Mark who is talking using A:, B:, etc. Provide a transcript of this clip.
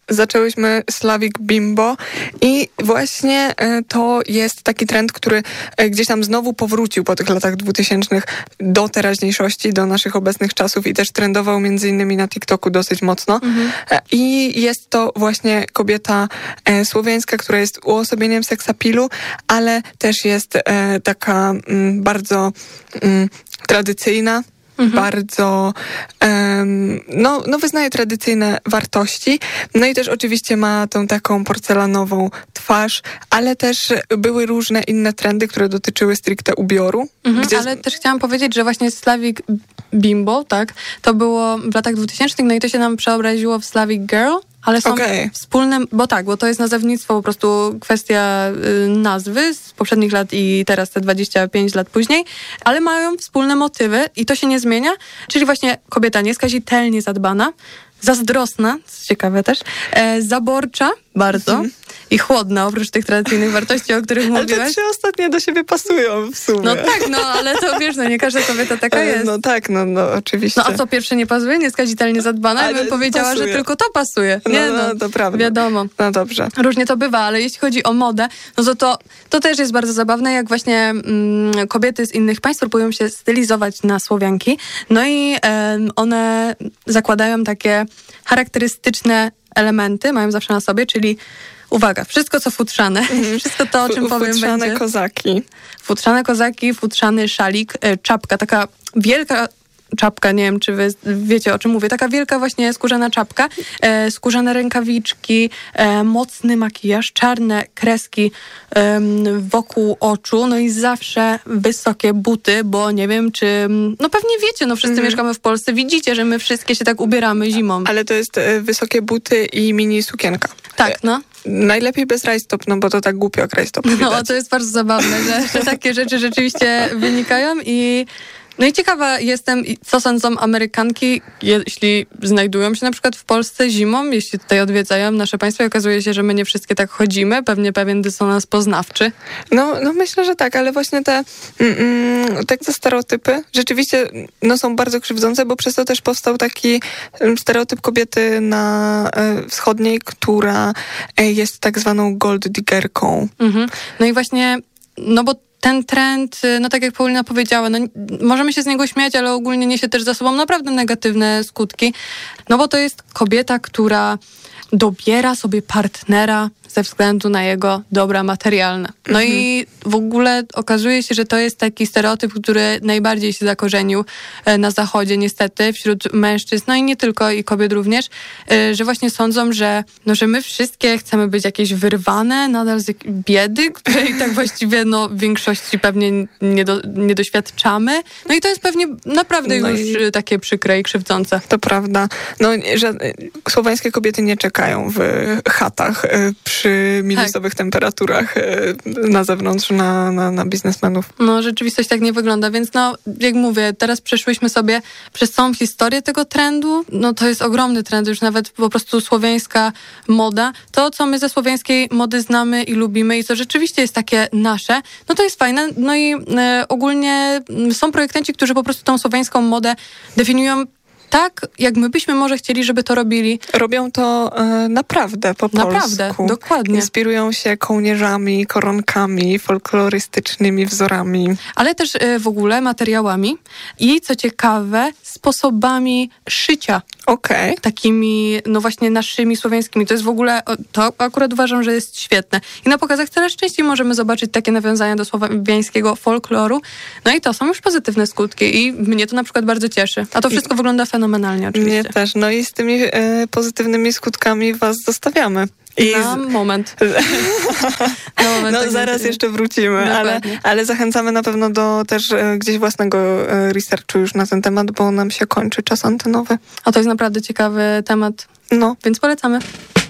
A: zaczęłyśmy Slavic Bimbo i właśnie to jest taki trend, który gdzieś tam znowu powrócił po tych latach 2000 do teraźniejszości, do naszych obecnych czasów i też trendował między innymi na TikToku dosyć mocno. I jest to właśnie kobieta słowiańska, która jest uosobieniem seksappealu, ale też jest taka bardzo tradycyjna, bardzo wyznaje tradycyjne wartości. No i też oczywiście ma tą taką porcelanową twarz, ale też były różne inne trendy, które dotyczyły stricte ubioru.
B: Ale też chciałam powiedzieć, że właśnie Slavic Bimbo, tak, to było w latach 2000, no i to się nam przeobraziło w Slavic Girl, ale są wspólne, bo to jest nazewnictwo, po prostu kwestia nazwy z poprzednich lat i teraz te 25 lat później, ale mają wspólne motywy i to się nie zmienia, czyli właśnie kobieta nieskazitelnie zadbana, zazdrosna, co ciekawe też, zaborcza bardzo i chłodna, oprócz tych tradycyjnych wartości, o których mówiłaś.
A: Ale te trzy ostatnie do siebie pasują w sumie.
B: No tak, ale to wiesz, nie każda kobieta taka jest.
A: No tak, oczywiście.
B: No a co pierwsze nie pasuje? Nieskazitelnie zadbana? Ja bym powiedziała, pasuje. Że tylko to pasuje.
A: To prawda.
B: Wiadomo.
A: No dobrze.
B: Różnie to bywa, ale jeśli chodzi o modę, no to też jest bardzo zabawne, jak właśnie kobiety z innych państw próbują się stylizować na Słowianki, no i one zakładają takie charakterystyczne elementy, mają zawsze na sobie, czyli uwaga, wszystko co futrzane, wszystko to, o czym powiem
A: futrzane
B: będzie.
A: Futrzane
B: kozaki, futrzany szalik, czapka, taka wielka czapka, nie wiem, czy wy wiecie, o czym mówię, taka wielka właśnie skórzana czapka, skórzane rękawiczki, mocny makijaż, czarne kreski wokół oczu, no i zawsze wysokie buty, bo nie wiem, czy, pewnie wiecie, wszyscy mieszkamy w Polsce, widzicie, że my wszystkie się tak ubieramy zimą.
A: Ale to jest wysokie buty i mini sukienka.
B: Tak,
A: Najlepiej bez rajstop, bo to tak głupio jak rajstop.
B: To jest bardzo zabawne, że takie rzeczy rzeczywiście wynikają i ciekawa jestem, co sądzą Amerykanki, jeśli znajdują się na przykład w Polsce zimą, jeśli tutaj odwiedzają nasze państwo i okazuje się, że my nie wszystkie tak chodzimy, pewnie pewien dysonans poznawczy.
A: No myślę, że tak, ale właśnie te stereotypy rzeczywiście są bardzo krzywdzące, bo przez to też powstał taki stereotyp kobiety na wschodniej, która jest tak zwaną gold diggerką.
B: No i właśnie, bo ten trend, tak jak Paulina powiedziała, możemy się z niego śmiać, ale ogólnie niesie też za sobą naprawdę negatywne skutki, bo to jest kobieta, która dobiera sobie partnera ze względu na jego dobra materialne. I w ogóle okazuje się, że to jest taki stereotyp, który najbardziej się zakorzenił na Zachodzie niestety wśród mężczyzn, i nie tylko, i kobiet również, że właśnie sądzą, że my wszystkie chcemy być jakieś wyrwane nadal z biedy, której tak właściwie w większości pewnie nie doświadczamy. I to jest pewnie naprawdę już takie przykre i krzywdzące.
A: To prawda. Że słowiańskie kobiety nie czekają w chatach przy minusowych temperaturach na zewnątrz na biznesmenów.
B: Rzeczywistość tak nie wygląda, więc jak mówię, teraz przeszłyśmy sobie przez całą historię tego trendu. To jest ogromny trend, już nawet po prostu słowiańska moda. To, co my ze słowiańskiej mody znamy i lubimy i co rzeczywiście jest takie nasze, to jest fajne. I ogólnie są projektanci, którzy po prostu tą słowiańską modę definiują tak, jak my byśmy może chcieli, żeby to robili.
A: Robią to naprawdę po polsku.
B: Naprawdę, dokładnie.
A: Inspirują się kołnierzami, koronkami, folklorystycznymi wzorami.
B: Ale też w ogóle materiałami i, co ciekawe, sposobami szycia.
A: Okej.
B: Takimi, właśnie naszymi słowiańskimi. To jest w ogóle, to akurat uważam, że jest świetne. I na pokazach coraz częściej możemy zobaczyć takie nawiązania do słowiańskiego folkloru. I to są już pozytywne skutki i mnie to na przykład bardzo cieszy. A to wszystko wygląda fenomenalnie oczywiście.
A: Mnie też. I z tymi pozytywnymi skutkami was zostawiamy.
B: Na moment.
A: Zaraz jeszcze wrócimy, ale zachęcamy na pewno do też gdzieś własnego researchu już na ten temat, bo nam się kończy czas antenowy.
B: A to jest naprawdę ciekawy temat. Więc polecamy.